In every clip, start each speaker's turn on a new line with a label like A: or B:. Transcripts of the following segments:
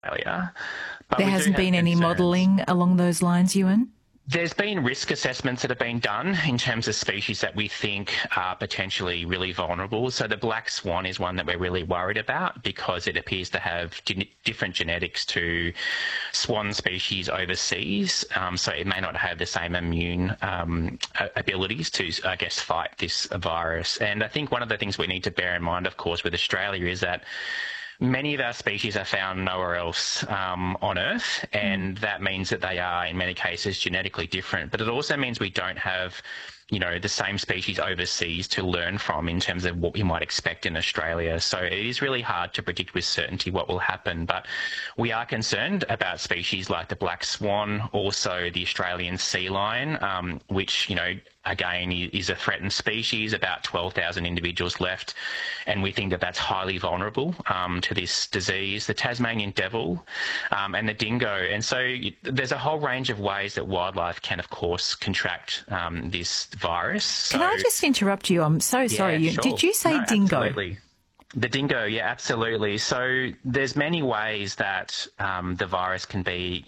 A: Australia. But
B: There
A: we do
B: hasn't
A: have
B: been any
A: concerns.
B: modelling along those lines, Ewan?
A: There's been risk assessments that have been done in terms of species that we think are potentially really vulnerable. So the black swan is one that we're really worried about because it appears to have different genetics to swan species overseas. So it may not have the same immune abilities to, I guess, fight this virus. And I think one of the things we need to bear in mind, of course, with Australia is that many of our species are found nowhere else on Earth, and that means that they are, in many cases, genetically different. But it also means we don't have, the same species overseas to learn from in terms of what we might expect in Australia. So it is really hard to predict with certainty what will happen. But we are concerned about species like the black swan, also the Australian sea lion, which, again, is a threatened species, about 12,000 individuals left, and we think that that's highly vulnerable to this disease, the Tasmanian devil and the dingo. And so there's a whole range of ways that wildlife can, of course, contract this virus.
B: Can I just interrupt you? I'm so sorry.
A: Yeah, sure.
B: Did you say
A: No,
B: dingo?
A: Absolutely. The dingo, yeah, absolutely. So there's many ways that the virus can be,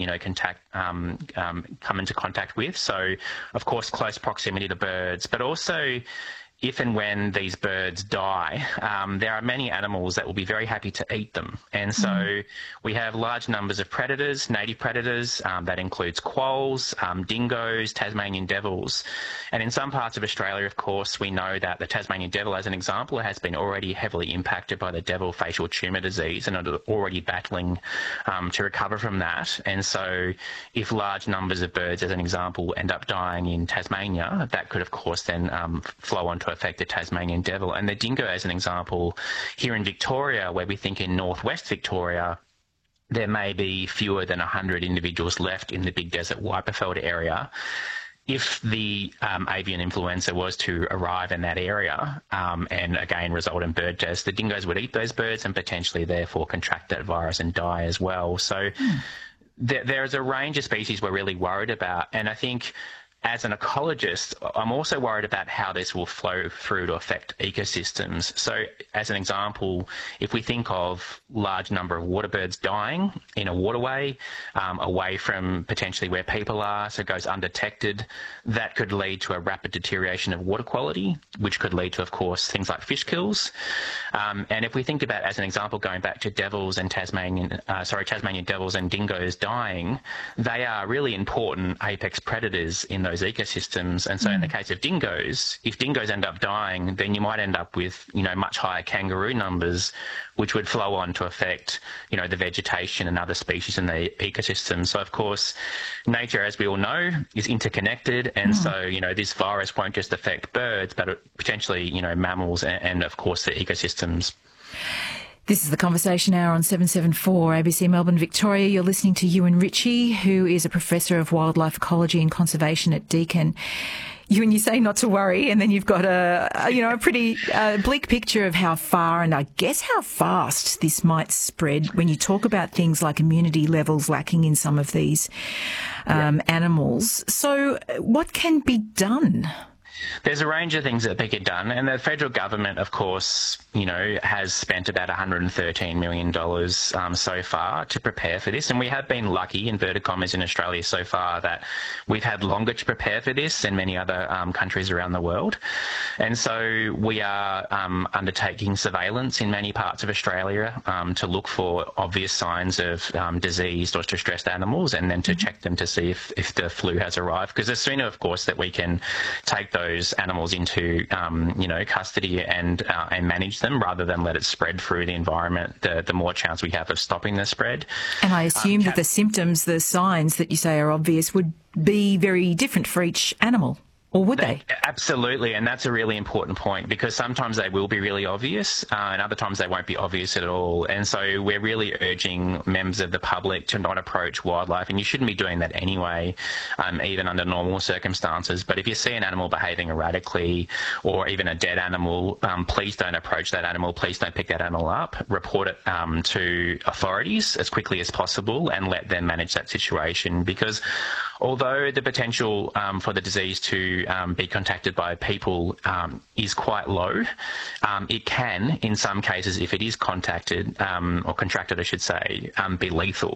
A: come into contact with. So, of course, close proximity to birds, but also if and when these birds die, there are many animals that will be very happy to eat them. And so we have large numbers of predators, native predators, that includes quolls, dingoes, Tasmanian devils. And in some parts of Australia, of course, we know that the Tasmanian devil, as an example, has been already heavily impacted by the devil facial tumour disease and are already battling to recover from that. And so if large numbers of birds, as an example, end up dying in Tasmania, that could, of course, then flow on to affect the Tasmanian devil. And the dingo, as an example, here in Victoria, where we think in northwest Victoria, there may be fewer than 100 individuals left in the Big Desert Weiperfeld area. If the avian influenza was to arrive in that area and, again, result in bird deaths, the dingoes would eat those birds and potentially, therefore, contract that virus and die as well. So there's a range of species we're really worried about. And I think as an ecologist, I'm also worried about how this will flow through to affect ecosystems. So as an example, if we think of large number of water birds dying in a waterway away from potentially where people are, so it goes undetected, that could lead to a rapid deterioration of water quality, which could lead to, of course, things like fish kills. And if we think about, as an example, going back to Tasmanian devils and dingoes dying, they are really important apex predators in those ecosystems. And so in the case of dingoes, if dingoes end up dying, then you might end up with, much higher kangaroo numbers, which would flow on to affect, the vegetation and other species in the ecosystem. So, of course, nature, as we all know, is interconnected. And so, this virus won't just affect birds, but potentially, mammals and, of course, the ecosystems.
B: This is the Conversation Hour on 774 ABC Melbourne, Victoria. You're listening to Ewan Ritchie, who is a Professor of Wildlife Ecology and Conservation at Deakin. Ewan, you say not to worry, and then you've got a pretty bleak picture of how far and I guess how fast this might spread when you talk about things like immunity levels lacking in some of these animals. So what can be done?
A: There's a range of things that they get done, and the federal government, of course, has spent about $113 million so far to prepare for this, and we have been lucky, inverted commas, in Australia so far that we've had longer to prepare for this than many other countries around the world. And so we are undertaking surveillance in many parts of Australia to look for obvious signs of diseased or distressed animals, and then to check them to see if the flu has arrived. Because the sooner, of course, that we can take those animals into custody and manage them rather than let it spread through the environment, the more chance we have of stopping the spread.
B: And I assume that the symptoms, the signs that you say are obvious, would be very different for each animal. Or would they?
A: Absolutely, and that's a really important point, because sometimes they will be really obvious and other times they won't be obvious at all. And so we're really urging members of the public to not approach wildlife, and you shouldn't be doing that anyway, even under normal circumstances. But if you see an animal behaving erratically or even a dead animal, please don't approach that animal. Please don't pick that animal up. Report it to authorities as quickly as possible and let them manage that situation, because although the potential for the disease to be contacted by people is quite low, it can, in some cases, if it is contacted or contracted, I should say, be lethal.